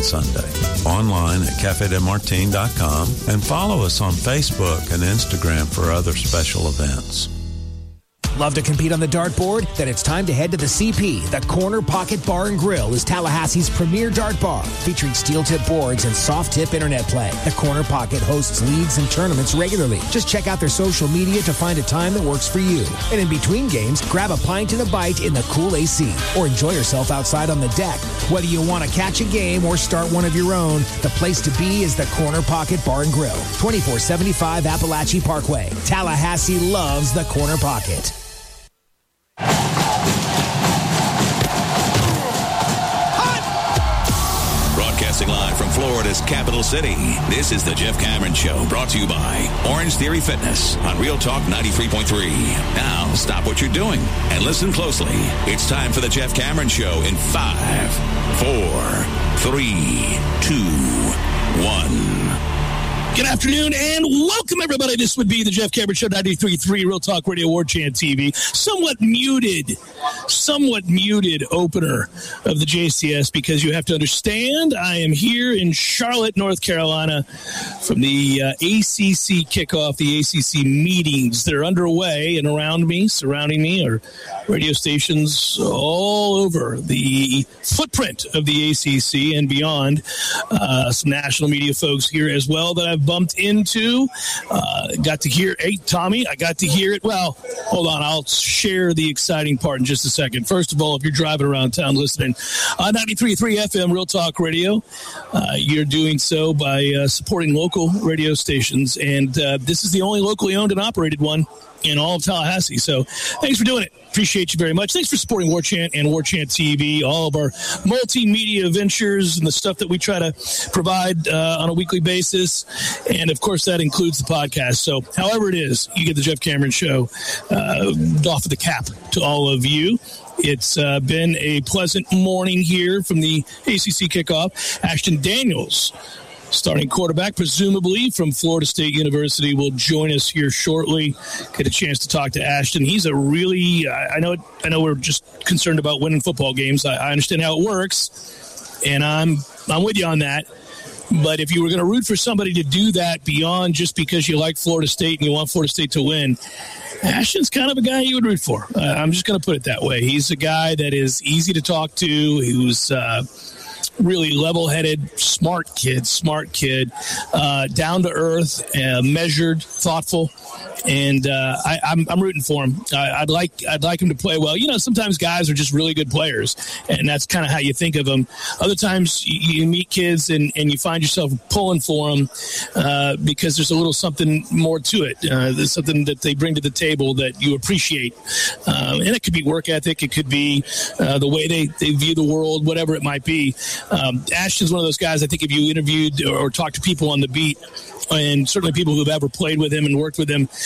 Sunday. Online at cafedemartin.com and follow us on Facebook and Instagram for other special events. Love to compete on the dartboard? Then it's time to head to the CP. The Corner Pocket Bar and Grill is Tallahassee's premier dart bar, featuring steel-tip boards and soft-tip internet play. The Corner Pocket hosts leagues and tournaments regularly. Just check out their social media to find a time that works for you. And in between games, grab a pint and a bite in the cool AC, or enjoy yourself outside on the deck. Whether you want to catch a game or start one of your own, the place to be is the Corner Pocket Bar and Grill, 2475 Appalachie Parkway. Tallahassee loves the Corner Pocket. Broadcasting live from Florida's capital city, this is the Jeff Cameron Show, brought to you by Orange Theory Fitness on Real Talk 93.3. Now, stop what you're doing and listen closely. It's time for the Jeff Cameron Show in 5, 4, 3, 2, 1. Good afternoon and welcome, everybody. This would be the Jeff Cameron Show, 93.3 Real Talk Radio, War Chant TV. Somewhat muted opener of the JCS, because you have to understand I am here in Charlotte, North Carolina, from the ACC kickoff, the ACC meetings that are underway, and around me, surrounding me, are radio stations all over the footprint of the ACC and beyond. Some national media folks here as well that I've bumped into. Got to hear, hey, Tommy, I got to hear it. Well, hold on, I'll share the exciting part in just a second. First of all, if you're driving around town listening on 93.3 FM Real Talk Radio, you're doing so by supporting local radio stations, and this is the only locally owned and operated one in all of Tallahassee. So thanks for doing it. Appreciate you very much. Thanks for supporting War Chant and War Chant TV, all of our multimedia ventures and the stuff that we try to provide on a weekly basis. And, of course, that includes the podcast. So however it is, you get the Jeff Cameron Show off of the cap to all of you. It's been a pleasant morning here from the ACC kickoff. Ashton Daniels, starting quarterback, presumably from Florida State University, will join us here shortly. Get a chance to talk to Ashton. He's a really, I know we're just concerned about winning football games. I understand how it works, and I'm with you on that. But if you were going to root for somebody to do that beyond just because you like Florida State and you want Florida State to win, Ashton's kind of a guy you would root for. I'm just going to put it that way. He's a guy that is easy to talk to, who's really level-headed, smart kid, down to earth, measured, thoughtful, and I'm rooting for him. I'd like him to play well. You know, sometimes guys are just really good players, and that's kind of how you think of them. Other times you meet kids and you find yourself pulling for them because there's a little something more to it. There's something that they bring to the table that you appreciate, and it could be work ethic, it could be the way they view the world, whatever it might be. Ashton's one of those guys, I think if you interviewed or talked to people on the beat, and certainly people who've ever played with him and worked with him,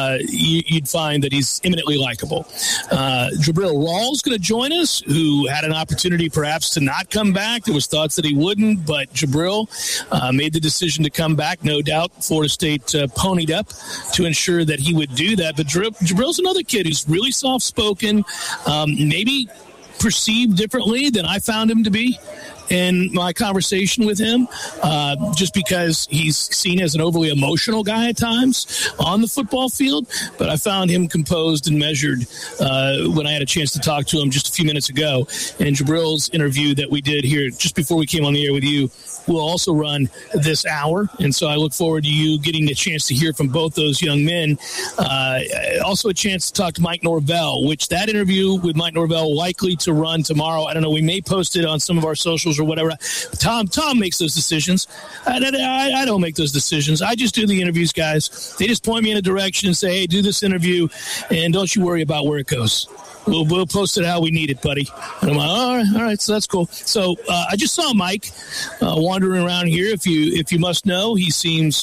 you'd find that he's eminently likable. Jabril Rawls going to join us, who had an opportunity perhaps to not come back. There was thoughts that he wouldn't, but Jabril made the decision to come back. No doubt Florida State ponied up to ensure that he would do that. But Jabril's another kid who's really soft-spoken, maybe perceived differently than I found him to be in my conversation with him, just because he's seen as an overly emotional guy at times on the football field. But I found him composed and measured when I had a chance to talk to him just a few minutes ago. And Jabril's interview that we did here just before we came on the air with you will also run this hour. And so I look forward to you getting a chance to hear from both those young men. Also a chance to talk to Mike Norvell, which that interview with Mike Norvell likely to run tomorrow. I don't know. We may post it on some of our socials or whatever. Tom makes those decisions. I don't make those decisions. I just do the interviews, guys. They just point me in a direction and say, hey, do this interview, and don't you worry about where it goes. We'll post it how we need it, buddy. And I'm like, all right, so that's cool. So I just saw Mike wandering around here. If you must know, he seems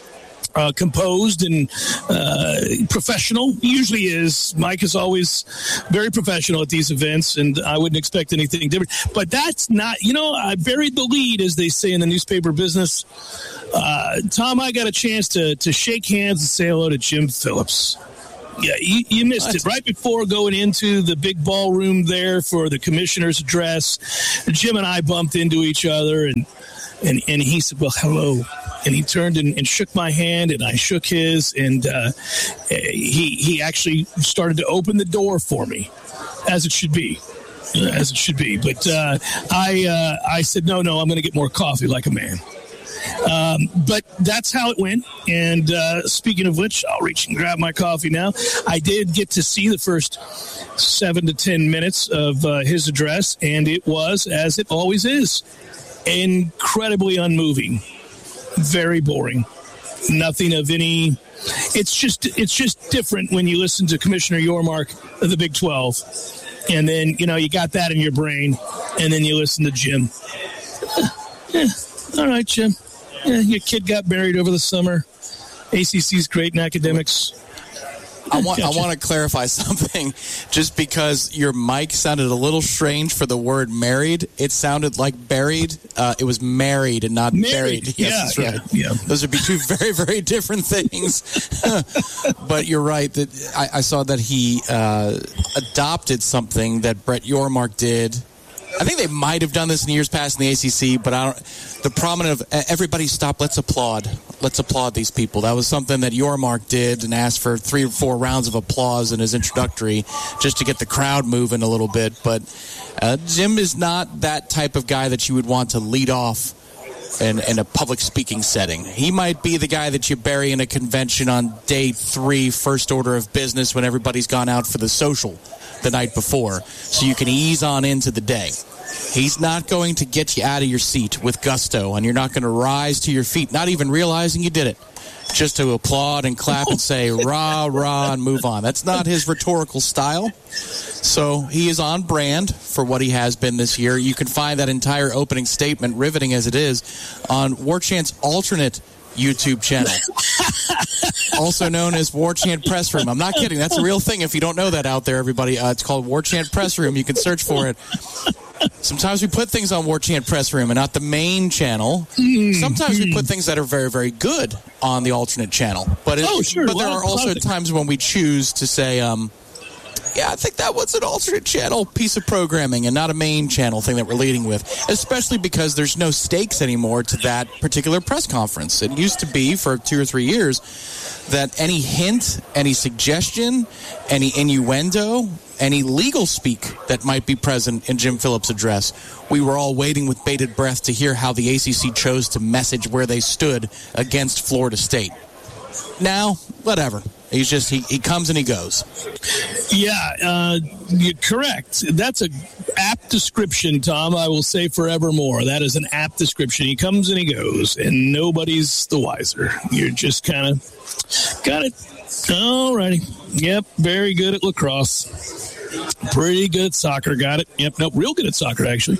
composed and professional. He usually is. Mike is always very professional at these events, and I wouldn't expect anything different. But that's not, I buried the lead, as they say in the newspaper business. Tom, I got a chance to shake hands and say hello to Jim Phillips. Yeah, you missed it. Right before going into the big ballroom there for the commissioner's address, Jim and I bumped into each other, and he said, well, hello. And he turned and shook my hand, and I shook his, and he actually started to open the door for me, as it should be. But I said, no, I'm going to get more coffee like a man. But that's how it went. And speaking of which, I'll reach and grab my coffee now. I did get to see the first 7 to 10 minutes of his address, and it was, as it always is, incredibly unmoving, very boring. Nothing of any. It's just different when you listen to Commissioner Yormark of the Big 12, and then you got that in your brain, and then you listen to Jim. All right, Jim. Yeah, your kid got married over the summer. ACC's great in academics. I want to clarify something. Just because your mic sounded a little strange for the word married, it sounded like buried. It was married and not buried. Yes, that's right. Yeah. Those would be two very, very different things. But you're right. That I saw that he adopted something that Brett Yormark did. I think they might have done this in years past in the ACC, but the prominent of everybody stop, let's applaud. Let's applaud these people. That was something that Yormark did and asked for 3 or 4 rounds of applause in his introductory just to get the crowd moving a little bit. But Jim is not that type of guy that you would want to lead off in a public speaking setting. He might be the guy that you bury in a convention on day 3, first order of business, when everybody's gone out for the social the night before, so you can ease on into the day. He's not going to get you out of your seat with gusto, and you're not going to rise to your feet, not even realizing you did it, just to applaud and clap and say, rah, rah, and move on. That's not his rhetorical style. So he is on brand for what he has been this year. You can find that entire opening statement, riveting as it is, on War Chant's alternate YouTube channel, also known as War Chant Press Room. I'm not kidding. That's a real thing. If you don't know that out there, everybody, it's called War Chant Press Room. You can search for it. Sometimes we put things on War Chant Press Room and not the main channel. Sometimes we put things that are very, very good on the alternate channel. But but there are also times when we choose to say, yeah, I think that was an alternate channel piece of programming and not a main channel thing that we're leading with, especially because there's no stakes anymore to that particular press conference. It used to be for 2 or 3 years that any hint, any suggestion, any innuendo, any legal speak that might be present in Jim Phillips' address, we were all waiting with bated breath to hear how the ACC chose to message where they stood against Florida State. Now, whatever. He's just, he comes and he goes. Yeah, you're correct. That's an apt description, Tom. I will say forevermore. That is an apt description. He comes and he goes, and nobody's the wiser. You're just kind of, got it. All righty. Yep, very good at lacrosse. Pretty good at soccer. Got it. Yep. Nope. Real good at soccer, actually.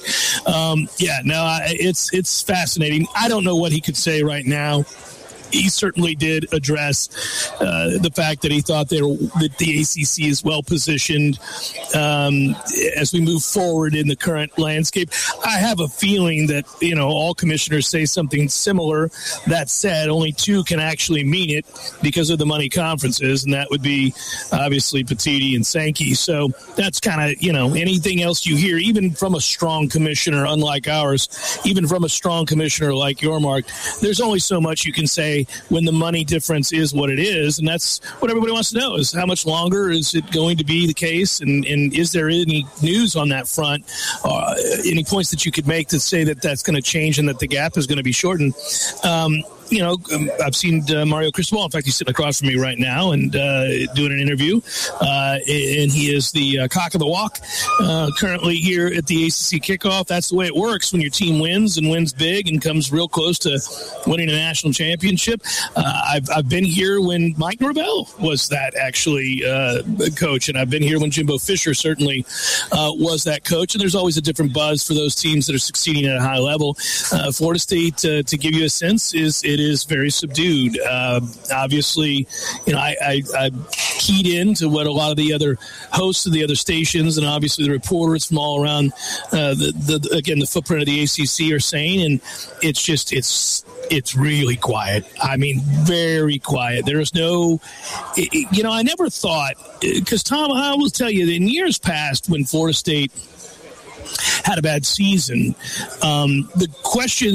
It's fascinating. I don't know what he could say right now. He certainly did address the fact that he thought that the ACC is well positioned as we move forward in the current landscape. I have a feeling that, all commissioners say something similar. That said, only 2 can actually mean it because of the money conferences, and that would be obviously Petitti and Sankey. So that's kind of, anything else you hear, even from a strong commissioner, unlike ours, even from a strong commissioner like Yormark, there's only so much you can say when the money difference is what it is, and that's what everybody wants to know, is how much longer is it going to be the case, and is there any news on that front, any points that you could make to say that that's going to change and that the gap is going to be shortened. I've seen Mario Cristobal. In fact, he's sitting across from me right now and doing an interview. And he is the cock of the walk currently here at the ACC kickoff. That's the way it works when your team wins and wins big and comes real close to winning a national championship. I've been here when Mike Norvell was that actually coach, and I've been here when Jimbo Fisher certainly was that coach. And there's always a different buzz for those teams that are succeeding at a high level. Florida State, to give you a sense, is it is very subdued. Obviously, I keyed into what a lot of the other hosts of the other stations and obviously the reporters from all around the footprint of the ACC are saying, and it's really quiet. I mean, very quiet. There is no, I never thought, because Tom, I will tell you, in years past when Florida State had a bad season, the question